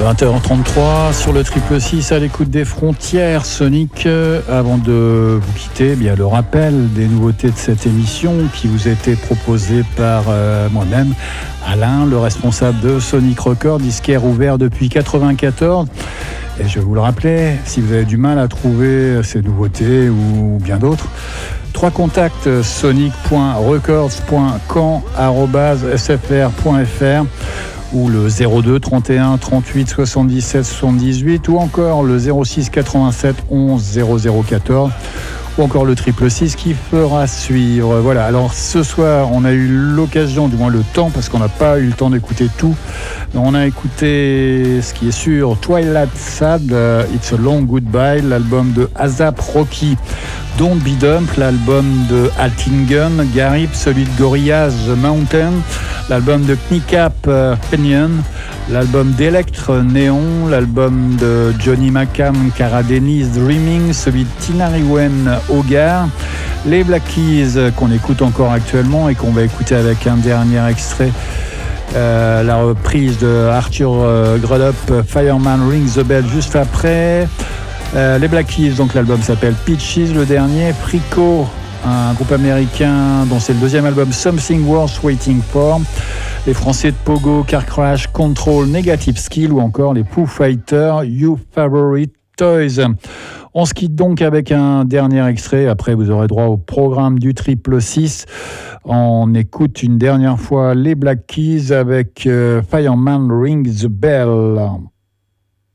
20h33 sur le 666 à l'écoute des frontières Sonic. Avant de vous quitter, bien le rappel des nouveautés de cette émission qui vous a été proposée par moi-même, Alain, le responsable de Sonic Record, disquaire ouvert depuis 1994. Et je vais vous le rappeler, si vous avez du mal à trouver ces nouveautés ou bien d'autres, 3 contacts sonic.records.can@sfr.fr ou le 02 31 38 77 78 ou encore le 06 87 11 00 14 ou encore le 666 qui fera suivre. Voilà, alors ce soir on a eu l'occasion, du moins le temps, parce qu'on n'a pas eu le temps d'écouter tout. On a écouté, ce qui est sûr, Twilight Sad, It's a Long Goodbye, l'album de ASAP Rocky, Don't Be Dumb, l'album de Altingen, Garib, celui de Gorillaz, The Mountain, l'album de Kneecap, Pinion, l'album d'Electre, Néon, l'album de Johnny McCam, Cara Dennis, Dreaming, celui de Tinariwen, Hogar, les Black Keys qu'on écoute encore actuellement et qu'on va écouter avec un dernier extrait, la reprise de Arthur Grudup, Fireman Rings the Bell juste après. Les Black Keys, donc l'album s'appelle Peaches, le dernier, Frico, un groupe américain dont c'est le deuxième album, Something Worth Waiting For, les Français de Pogo, Car Crash, Control, Negative Skill ou encore les Foo Fighters, You Favorite Toys. On se quitte donc avec un dernier extrait, après vous aurez droit au programme du 666. On écoute une dernière fois les Black Keys avec Fireman Rings the Bell.